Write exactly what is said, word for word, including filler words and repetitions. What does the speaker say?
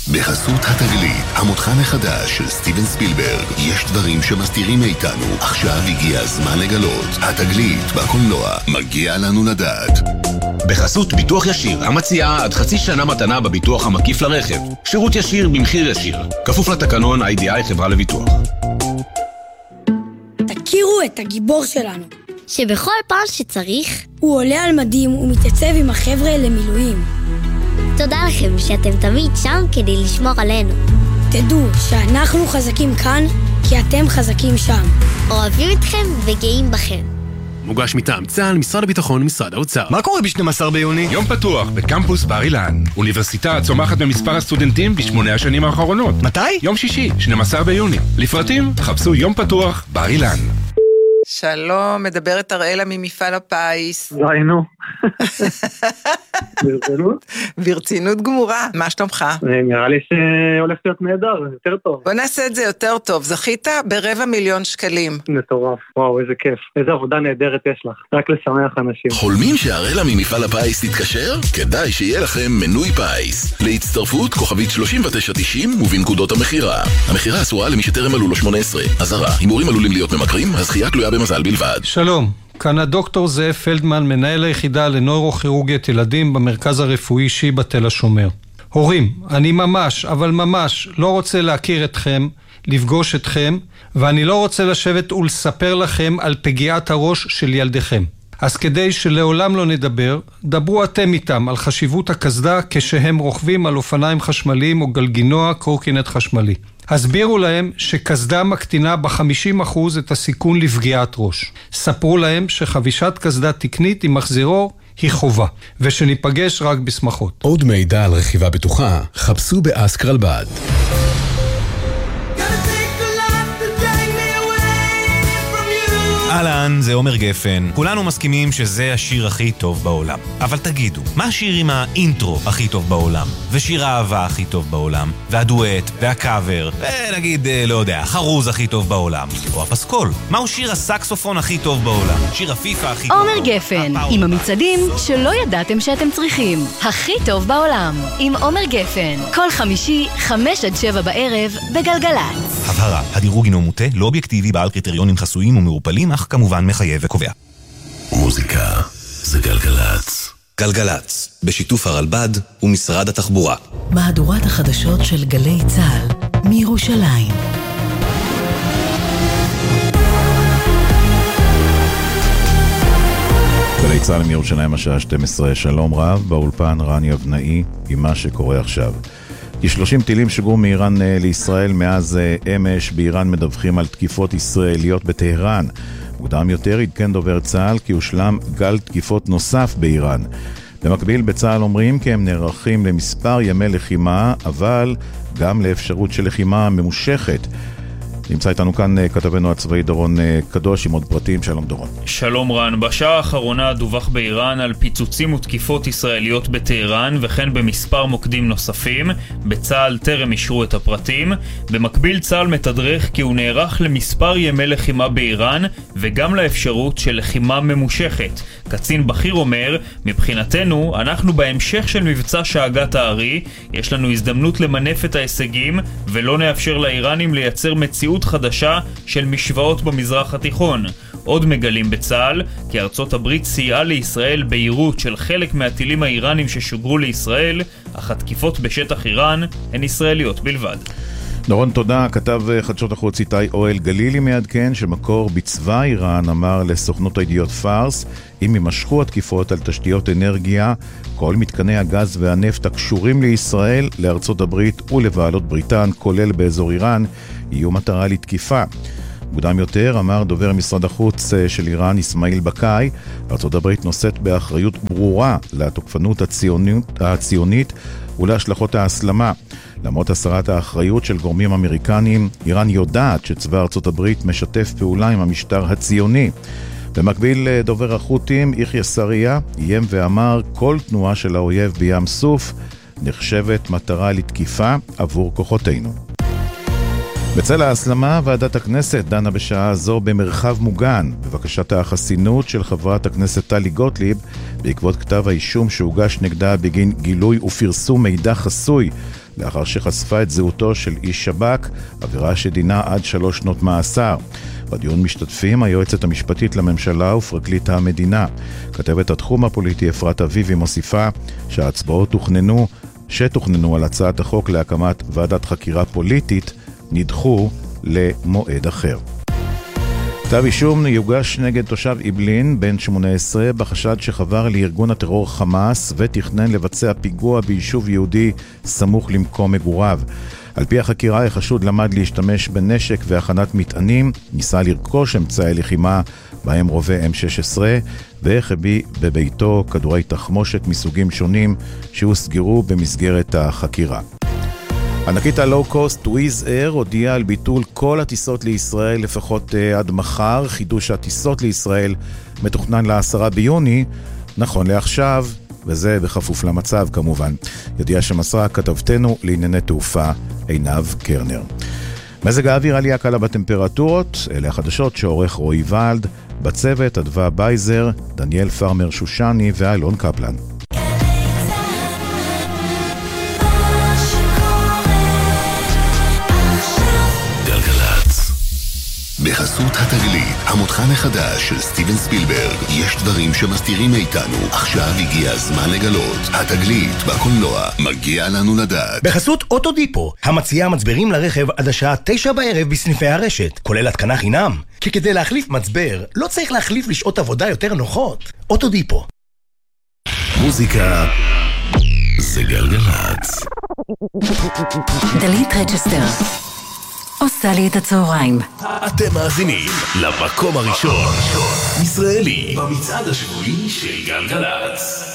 בחסות התגלית, המותחן החדש של סטיבן ספילברג. יש דברים שמסתירים מאיתנו, עכשיו הגיע הזמן לגלות. התגלית בקולנוע, מגיע לנו לדעת. בחסות ביטוח ישיר, המציעה עד חצי שנה מתנה בביטוח המקיף לרכב. שירות ישיר במחיר ישיר. כפוף לתקנון איי די איי חברה לביטוח. תכירו את הגיבור שלנו. שבכל פעם שצריך, הוא עולה על מדים ומתייצב עם החבר'ה למילואים. תודה לכם שאתם תמיד שם כדי לשמור עלינו. תדעו שאנחנו חזקים כאן, כי אתם חזקים שם. אוהבים אתכם וגאים בכם. מוגש מטעם צה"ל, משרד הביטחון, משרד האוצר. מה קורה ב-שנים עשר ביוני? יום פתוח בקמפוס בר אילן. אוניברסיטה צומחת במספר הסטודנטים בשמונה השנים האחרונות. מתי? יום שישי, שנים עשר ביוני. לפרטים, חפשו יום פתוח בר אילן. שלום, מדברת אראלה ממפעל הפיס. ראינו. ברצינות? ברצינות גמורה, מה שלומך? נראה לי שהולך להיות נהדר, יותר טוב. בוא נעשה את זה יותר טוב, זכית ברבע מיליון שקלים. מטורף, וואו, איזה כיף. איזה עבודה נהדרת יש לך, רק לשמח אנשים. חולמים שהראלה ממפעל הפיס תתקשר? כדאי שיהיה לכם מנוי פיס. להצטרפות כוכבית שלושים ותשע תשעים ובנקודות המחירה. המחירה אסורה למי שטרם מלאו לו שמונה עשרה. אזהרה, הימורים עלולים להיות ממכרים, הזכייה תלויה במזל בלבד. שלום, כאן הדוקטור זאב פלדמן, מנהל היחידה לנוירוכירורגית ילדים במרכז הרפואי שיבא תל השומר. הורים, אני ממש, אבל ממש לא רוצה להכיר אתכם, לפגוש אתכם, ואני לא רוצה לשבת ולספר לכם על פגיעת הראש של ילדיכם. אז כדי שלעולם לא נדבר, דברו אתם איתם על חשיבות הקסדה כשהם רוכבים על אופניים חשמליים או גלגינוע קורקינט חשמלי. הסבירו להם שקסדה מקטינה ב-חמישים אחוז את הסיכון לפגיעת ראש. ספרו להם שחבישת קסדה תקנית עם מחזירור היא חובה, ושניפגש רק בשמחות. עוד מידע על רכיבה בטוחה, חפשו באסקרלבד. אהלן, זה עומר גפן. כולנו מסכימים שזה השיר הכי טוב בעולם. אבל תגידו, מה השיר עם האינטרו הכי טוב בעולם? ושיר האהבה הכי טוב בעולם? והדואט, והקאבר, ונגיד, לא יודע, חרוז הכי טוב בעולם? או הפסקול? מהו שיר הסקסופון הכי טוב בעולם? שיר הפיפה הכי טוב בעולם? עומר גפן, עם המצעדים שלא ידעתם שאתם צריכים. הכי טוב בעולם. עם עומר גפן. כל חמישי, חמש עד שבע בערב, בגלגלץ. הבהרה, הדירוג אינו מוטה, לא אובייקטיבי, בעל קריטריונים חסויים ומעורפלים, אך כמובן מחייב וקובע. מוזיקה זה גלגלץ. גלגלץ, בשיתוף הרלב"ד ומשרד התחבורה. מהדורת החדשות של גלי צה"ל מירושלים. גלי צה"ל מירושלים השעה שתים עשרה. שלום רב, באולפן רני אבנאי עם מה שקורה עכשיו. כ-שלושים טילים שוגרו מאיראן לישראל מאז אמש. באיראן מדווחים על תקיפות ישראליות בטהרן. מוקדם יותר עדכן דובר צה"ל כי הושלם גל תקיפות נוסף באיראן. במקביל בצה"ל אומרים כי הם נערכים למספר ימי לחימה, אבל גם לאפשרות של לחימה ממושכת. נמצא איתנו כאן כתבנו הצבאי דורון קדוש עם עוד פרטים. שלום דורון. שלום רן. בשעה האחרונה דווח באיראן על פיצוצים ותקיפות ישראליות בטהרן וכן במספר מוקדים נוספים. בצה"ל טרם אישרו את הפרטים. במקביל צה"ל מתדרך כי הוא נערך למספר ימי לחימה באיראן וגם לאפשרות של לחימה ממושכת. קצין בכיר אומר, מבחינתנו אנחנו בהמשך של מבצע שאגת הארי, יש לנו הזדמנות למנף את ההישגים ולא נאפשר לאיראנים לייצר מציאות חדשה של משוואות במזרח התיכון. עוד מגלים בצה"ל כי ארצות הברית סייעה לישראל בהירות של חלק מהטילים האיראנים ששוגרו לישראל, אך התקיפות בשטח איראן הן ישראליות בלבד. דורון, תודה. כתב חדשות החוץ איתי אוהל גלילי מעדכן שמקור בצבא איראן אמר לסוכנות הידיעות פארס, אם יימשכו התקיפות על תשתיות אנרגיה, כל מתקני הגז והנפט הקשורים לישראל, לארצות הברית ולבעלות בריטן, כולל באזור איראן, יהיו מטרה לתקיפה. מוקדם יותר אמר דובר משרד החוץ של איראן אסמאעיל בקאי, ארצות הברית נושאת באחריות ברורה לתוקפנות הציונית, הציונית ולהשלכות ההסלמה. למרות הסרת האחריות של גורמים אמריקנים, איראן יודעת שצבא ארצות הברית משתף פעולה עם המשטר הציוני. במקביל דובר החות'ים יחיא סריה איים ואמר כל תנועה של האויב בים סוף נחשבת מטרה לתקיפה עבור כוחותינו. בצל ההסלמה, ועדת הכנסת דנה בשעה זו במרחב מוגן, בבקשת החסינות של חברת הכנסת טלי גוטליב, בעקבות כתב האישום שהוגש נגדה בגין גילוי ופרסום מידע חסוי, לאחר שחשפה את זהותו של איש שב"כ, עבירה שדינה עד שלוש שנות מאסר. בדיון משתתפים היועצת המשפטית לממשלה ופרקליט המדינה. כתבת התחום הפוליטי אפרת אביבי מוסיפה שההצבעות תוכננו, שתוכננו על הצעת החוק להקמת ועדת חקירה פוליטית, נדחו למועד אחר. כתב אישום יוגש נגד תושב איבלין, בן שמונה עשרה, בחשד שחבר לארגון הטרור חמאס ותכנן לבצע פיגוע ביישוב יהודי סמוך למקום מגוריו. על פי החקירה, החשוד למד להשתמש בנשק והכנת מטענים, ניסה לרכוש אמצעי לחימה בהם רובה אם שש עשרה, והחביא בביתו כדורי תחמושת מסוגים שונים שהוסגרו במסגרת החקירה. ענקית הלואו-קוסט וויז אייר הודיעה על ביטול כל הטיסות לישראל לפחות uh, עד מחר. חידוש הטיסות לישראל מתוכנן לעשרה ביוני, נכון לעכשיו, וזה בכפוף למצב כמובן. ידיעה שמסרה כתבתנו לענייני תעופה עינב קרנר. מזג האוויר, עלייה קלה בטמפרטורות, אלה החדשות שעורך רועי ולד, בצוות אדווה בייזר, דניאל פרמר שושני ואילון קפלן. בחסות התגלית, המותחן החדש של סטיבן ספילברג. יש דברים שמסתירים מאיתנו, עכשיו הגיע הזמן לגלות. התגלית בקולנוע, מגיע לנו לדעת. בחסות אוטודיפו, המציעה מצברים לרכב עד השעה תשע בערב בסניפי הרשת, כולל התקנה חינם. כי כדי להחליף מצבר, לא צריך להחליף לשעות עבודה יותר נוחות. אוטודיפו. מוזיקה זה גלגלצ. דלית רג'סטר עושה לי את הצהריים. אתם מאזינים למקום הראשון ישראלי במצעד השבועי של גלגלצ.